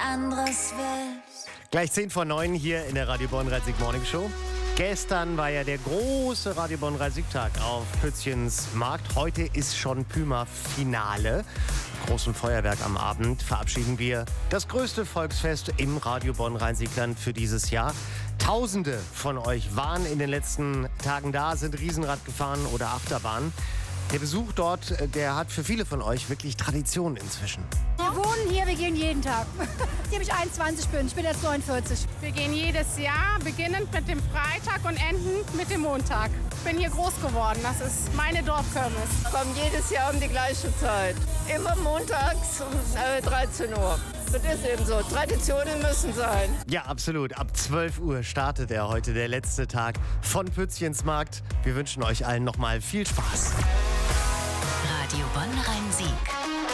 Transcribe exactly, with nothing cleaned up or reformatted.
anderes willst. Gleich zehn vor neun hier in der Radio Bonn-Rhein-Sieg Morning Show. Gestern war ja der große Radio Bonn-Rhein-Sieg-Tag auf Pützchens Markt. Heute ist schon Püma-Finale. Großem Feuerwerk am Abend verabschieden wir das größte Volksfest im Radio Bonn-Rhein-Sieg-Land für dieses Jahr. Tausende von euch waren in den letzten Tagen da, sind Riesenrad gefahren oder Achterbahn. Der Besuch dort, der hat für viele von euch wirklich Tradition inzwischen. Wir wohnen hier, wir gehen jeden Tag. Seitdem ich einundzwanzig bin, ich bin jetzt neunundvierzig. Wir gehen jedes Jahr, beginnend mit dem Freitag und endend mit dem Montag. Ich bin hier groß geworden, das ist meine Dorfkirmes. Wir kommen jedes Jahr um die gleiche Zeit. Immer montags um äh, dreizehn Uhr. Das ist eben so. Traditionen müssen sein. Ja, absolut. Ab zwölf Uhr startet er heute, der letzte Tag von Pützchens Markt. Wir wünschen euch allen nochmal viel Spaß. Radio Bonn-Rhein-Sieg.